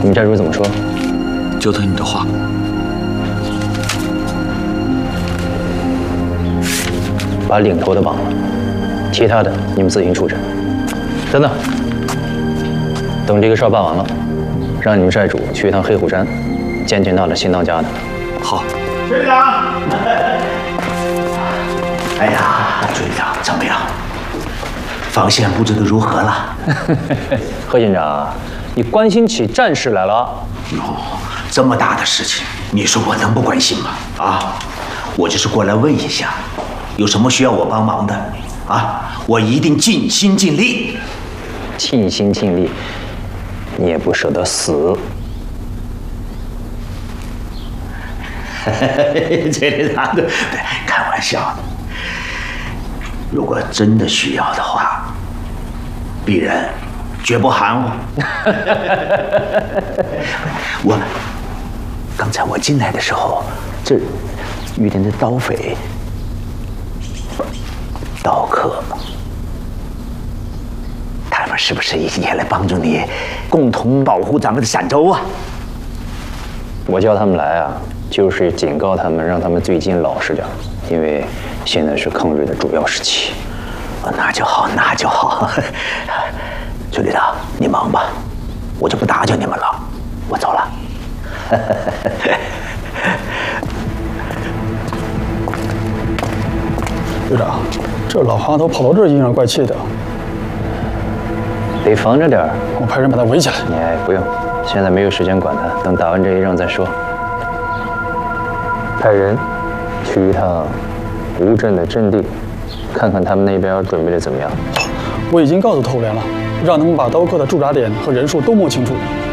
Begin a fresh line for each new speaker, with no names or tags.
们寨主怎么说？
就听你的话。
把领头的绑了，其他的你们自行处置。等等，等这个事儿办完了，让你们寨主去一趟黑虎山，见那的新当家的。
好。
队长。哎呀，队长怎么样？防线布置的如何了？
贺县长，你关心起战事来了？
哦，这么大的事情，你说我能不关心吗？啊，我就是过来问一下，有什么需要我帮忙的？啊，我一定尽心尽力。
尽心尽力，你也不舍得死。
这里长的，开玩笑的。如果真的需要的话，鄙人绝不含糊。刚才我进来的时候，这遇见这刀匪、刀客，他们是不是也来帮助你，共同保护咱们的陕州啊？
我叫他们来啊，就是警告他们，让他们最近老实点，因为现在是抗日的主要时期。那就好，那就好。崔旅长，你忙吧，我就不打搅你们了，我走了。
队长，这老哈头跑到这儿阴阳怪气的，
得防着点儿。
我派人把他围起来。
哎，不用，现在没有时间管他，等打完这一仗再说。派人去一趟吴镇的阵地，看看他们那边准备的怎么样。
我已经告诉头连了，让他们把刀客的驻扎点和人数都摸清楚。